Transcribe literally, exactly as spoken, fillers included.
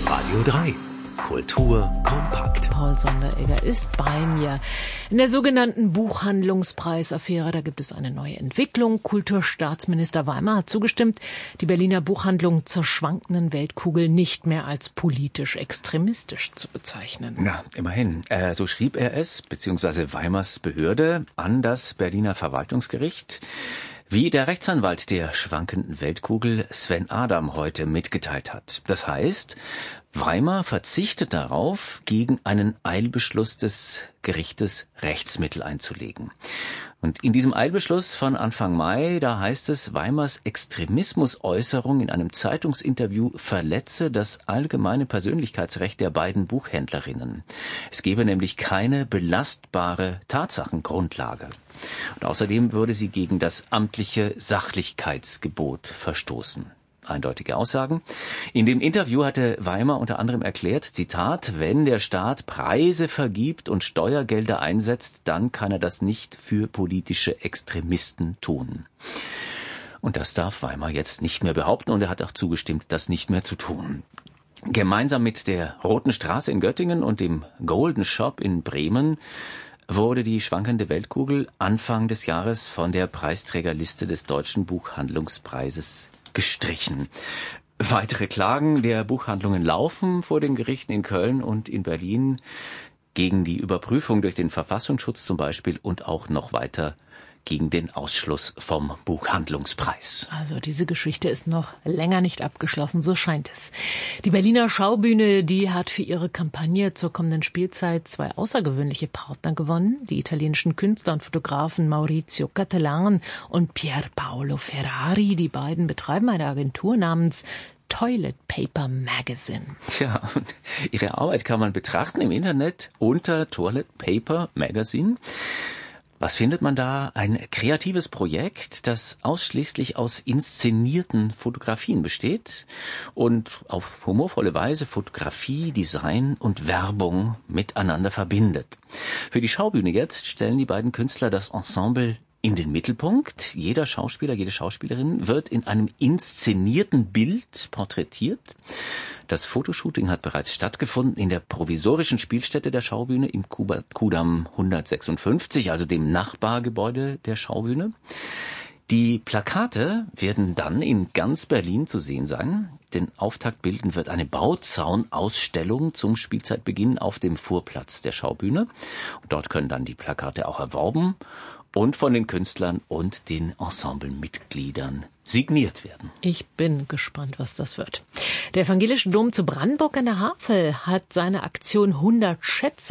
Radio drei. Kultur kompakt. Paul Sonderegger ist bei mir. In der sogenannten Buchhandlungspreisaffäre, da gibt es eine neue Entwicklung. Kulturstaatsminister Weimer hat zugestimmt, die Berliner Buchhandlung zur schwankenden Weltkugel nicht mehr als politisch extremistisch zu bezeichnen. Na, immerhin. Äh, so schrieb er es, beziehungsweise Weimars Behörde, an das Berliner Verwaltungsgericht. Wie der Rechtsanwalt der schwankenden Weltkugel Sven Adam heute mitgeteilt hat. Das heißt, Weimar verzichtet darauf, gegen einen Eilbeschluss des Gerichtes Rechtsmittel einzulegen. Und in diesem Eilbeschluss von Anfang Mai, da heißt es, Weimars Extremismusäußerung in einem Zeitungsinterview verletze das allgemeine Persönlichkeitsrecht der beiden Buchhändlerinnen. Es gebe nämlich keine belastbare Tatsachengrundlage. Und außerdem würde sie gegen das amtliche Sachlichkeitsgebot verstoßen. Eindeutige Aussagen. In dem Interview hatte Weimar unter anderem erklärt, Zitat, wenn der Staat Preise vergibt und Steuergelder einsetzt, dann kann er das nicht für politische Extremisten tun. Und das darf Weimar jetzt nicht mehr behaupten und er hat auch zugestimmt, das nicht mehr zu tun. Gemeinsam mit der Roten Straße in Göttingen und dem Golden Shop in Bremen wurde die schwankende Weltkugel Anfang des Jahres von der Preisträgerliste des Deutschen Buchhandlungspreises gestrichen. Weitere Klagen der Buchhandlungen laufen vor den Gerichten in Köln und in Berlin gegen die Überprüfung durch den Verfassungsschutz zum Beispiel und auch noch weiter gegen den Ausschluss vom Buchhandlungspreis. Also diese Geschichte ist noch länger nicht abgeschlossen, so scheint es. Die Berliner Schaubühne, die hat für ihre Kampagne zur kommenden Spielzeit zwei außergewöhnliche Partner gewonnen. Die italienischen Künstler und Fotografen Maurizio Cattelan und Pier Paolo Ferrari. Die beiden betreiben eine Agentur namens Toilet Paper Magazine. Tja, und ihre Arbeit kann man betrachten im Internet unter Toilet Paper Magazine. Was findet man da? Ein kreatives Projekt, das ausschließlich aus inszenierten Fotografien besteht und auf humorvolle Weise Fotografie, Design und Werbung miteinander verbindet. Für die Schaubühne jetzt stellen die beiden Künstler das Ensemble in den Mittelpunkt. Jeder Schauspieler, jede Schauspielerin wird in einem inszenierten Bild porträtiert. Das Fotoshooting hat bereits stattgefunden in der provisorischen Spielstätte der Schaubühne im Kudamm hundertsechsundfünfzig, also dem Nachbargebäude der Schaubühne. Die Plakate werden dann in ganz Berlin zu sehen sein. Den Auftakt bilden wird eine Bauzaunausstellung zum Spielzeitbeginn auf dem Vorplatz der Schaubühne. Und dort können dann die Plakate auch erworben und von den Künstlern und den Ensemblemitgliedern signiert werden. Ich bin gespannt, was das wird. Der Evangelische Dom zu Brandenburg an der Havel hat seine Aktion hundert Schätze